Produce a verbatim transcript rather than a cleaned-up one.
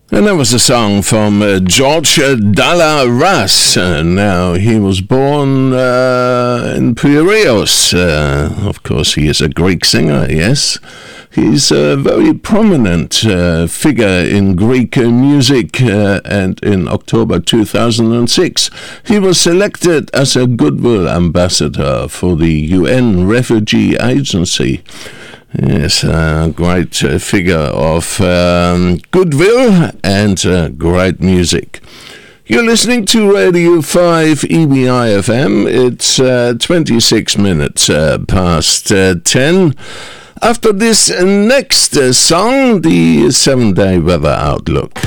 And that was a song from uh, George Dalla-Ras. Uh, now, he was born uh, in Piraeus. Uh, of course, he is a Greek singer, yes. He's a very prominent uh, figure in Greek uh, music, uh, and in October two thousand six, he was selected as a Goodwill Ambassador for the U N Refugee Agency. Yes, a great uh, figure of um, goodwill and uh, great music. You're listening to Radio five E B I F M. It's uh, twenty-six minutes uh, past uh, ten. After this next uh, song, the seven-day weather outlook.